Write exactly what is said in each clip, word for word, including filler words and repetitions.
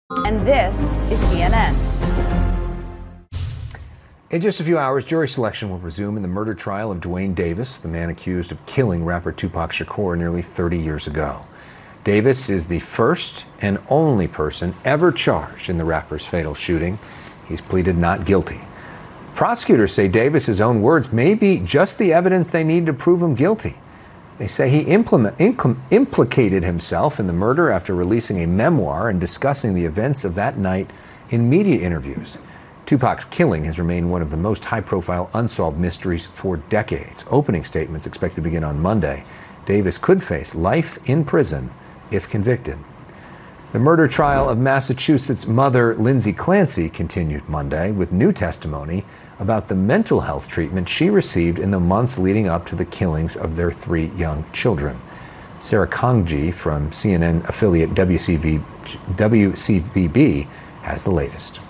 And this is C N N. In just a few hours, jury selection will resume in the murder trial of Duane Davis, the man accused of killing rapper Tupac Shakur nearly thirty years ago. Davis is the first and only person ever charged in the rapper's fatal shooting. He's pleaded not guilty. Prosecutors say Davis's own words may be just the evidence they need to prove him guilty. They say he implement, impl- implicated himself in the murder after releasing a memoir and discussing the events of that night in media interviews. Tupac's killing has remained one of the most high-profile unsolved mysteries for decades. Opening statements expected to begin on Monday. Davis could face life in prison if convicted. The murder trial of Massachusetts mother Lindsay Clancy continued Monday with new testimony about the mental health treatment she received in the months leading up to the killings of their three young children. Sarah Kongji from C N N affiliate W C V, W C V B has the latest.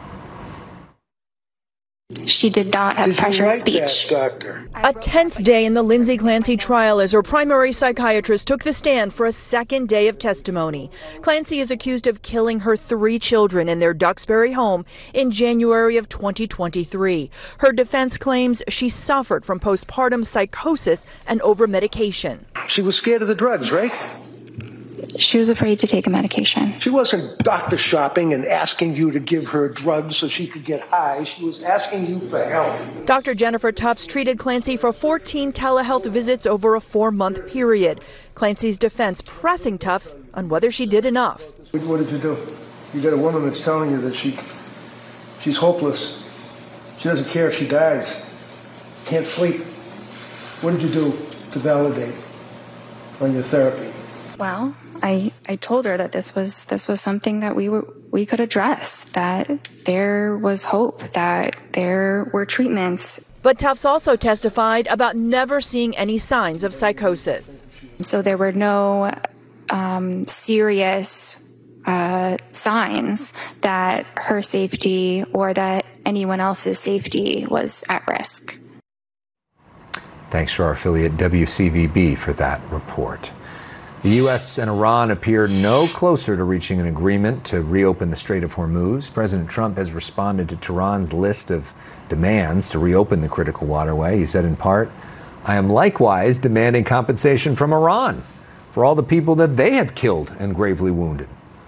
She did not have pressure like speech. That, doctor? A tense day in the Lindsay Clancy trial as her primary psychiatrist took the stand for a second day of testimony. Clancy is accused of killing her three children in their Duxbury home in January of twenty twenty-three. Her defense claims she suffered from postpartum psychosis and over-medication. She was scared of the drugs, right? She was afraid to take a medication. She wasn't doctor shopping and asking you to give her drugs so she could get high. She was asking you for help. Doctor Jennifer Tufts treated Clancy for fourteen telehealth visits over a four-month period. Clancy's defense pressing Tufts on whether she did enough. What did you do? You got a woman that's telling you that she, she's hopeless. She doesn't care if she dies. Can't sleep. What did you do to validate on your therapy? Well, I I told her that this was this was something that we were we could address, that there was hope, that there were treatments. But Tufts also testified about never seeing any signs of psychosis. So there were no um, serious uh, signs that her safety or that anyone else's safety was at risk. Thanks to our affiliate W C V B for that report. The U S and Iran appear no closer to reaching an agreement to reopen the Strait of Hormuz. President Trump has responded to Tehran's list of demands to reopen the critical waterway. He said in part, "I am likewise demanding compensation from Iran for all the people that they have killed and gravely wounded."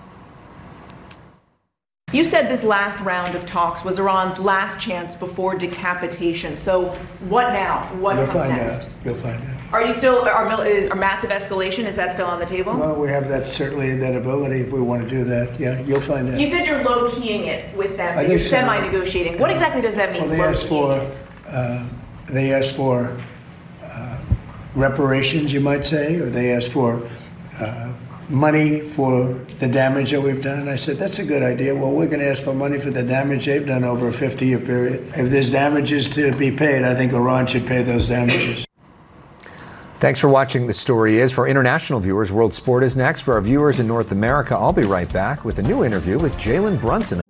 You said this last round of talks was Iran's last chance before decapitation. So what now? What You'll comes find next? out. You'll find out. Are you still, are, are massive escalation, is that still on the table? Well, we have that, certainly that ability if we want to do that. Yeah, you'll find out. You said you're low-keying it with them, I that you're think so. semi-negotiating. What exactly does that mean? Well, they asked for, uh, they asked for uh, reparations, you might say, or they asked for uh, money for the damage that we've done. And I said, that's a good idea. Well, we're going to ask for money for the damage they've done over a fifty-year period. If there's damages to be paid, I think Iran should pay those damages. Thanks for watching The Story Is. For our international viewers, World Sport is next. For our viewers in North America, I'll be right back with a new interview with Jalen Brunson.